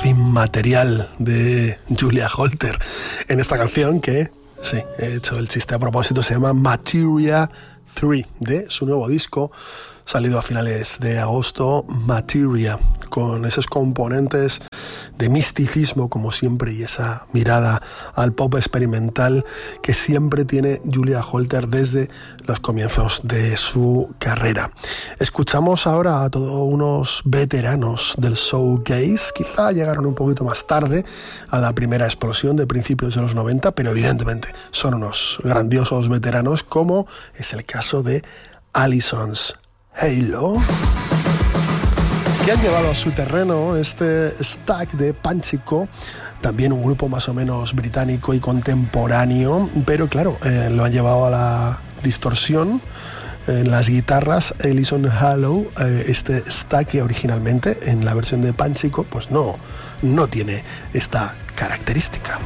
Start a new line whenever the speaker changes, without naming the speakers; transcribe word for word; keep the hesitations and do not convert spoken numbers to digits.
inmaterial de Julia Holter en esta canción que, sí, he hecho el chiste a propósito, se llama Materia tres, de su nuevo disco salido a finales de agosto, Materia, con esos componentes de misticismo como siempre y esa mirada al pop experimental que siempre tiene Julia Holter desde los comienzos de su carrera. Escuchamos ahora a todos unos veteranos del showgaze, quizá llegaron un poquito más tarde a la primera explosión de principios de los noventa, pero evidentemente son unos grandiosos veteranos, como es el caso de Alison's Halo, que han llevado a su terreno este stack de Panchico, también un grupo más o menos británico y contemporáneo, pero claro, eh, lo han llevado a la distorsión en las guitarras. Alison Halo, eh, este stack que originalmente en la versión de Panchico pues no, no tiene esta característica.